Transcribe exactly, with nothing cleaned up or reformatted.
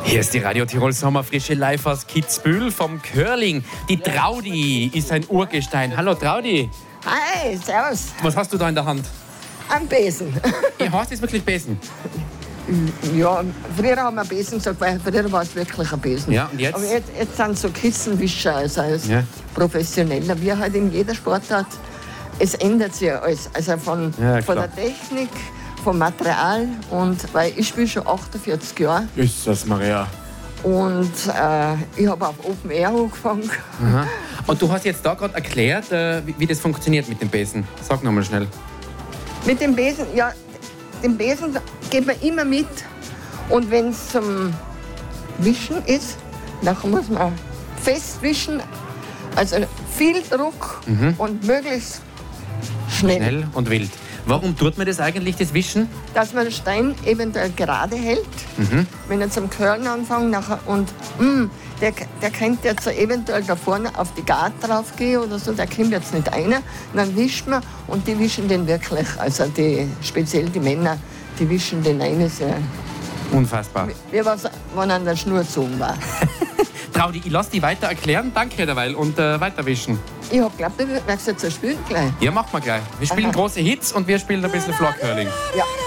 Hier ist die Radio Tirol Sommerfrische live aus Kitzbühel vom Curling. Die Traudi ist ein Urgestein. Hallo Traudi. Hi, servus. Was hast du da in der Hand? Ein Besen. Ihr heißt es wirklich Besen? Ja, früher haben wir Besen gesagt, weil früher war es wirklich ein Besen. Ja, und jetzt? Aber jetzt, jetzt sind so Kissenwischer, also als Ja. Professioneller, wie halt in jeder Sportart. Es ändert sich alles, also von, Ja, von klar. der Technik, vom Material. Und weil ich spiele schon achtundvierzig Jahre Ist das, Maria. und äh, ich habe auf Open Air angefangen. Aha. Und du hast jetzt da gerade erklärt, äh, wie, wie das funktioniert mit dem Besen. Sag nochmal schnell. Mit dem Besen, ja, den Besen geht man immer mit. Und wenn es zum Wischen ist, dann muss man festwischen. Also viel Druck und möglichst schnell. Schnell und wild. Warum tut man das eigentlich, das Wischen? Dass man den Stein eventuell gerade hält. Wenn er zum Curlen anfängt nachher, und mm, der, der könnte jetzt so eventuell da vorne auf die Gart drauf gehen oder so, der kommt jetzt nicht rein. Und dann wischt man und die wischen den wirklich. Also die, speziell die Männer, die wischen den rein. So, Unfassbar. wie was, wenn an der Schnur gezogen war. Traudi, ich lass dich weiter erklären. Danke derweil und äh, weiterwischen. Ich hab geglaubt, du merkst jetzt ein Spiel gleich. Ja, machen wir gleich. Wir spielen Aha. große Hits und wir spielen ein bisschen Floor Curling. Ja.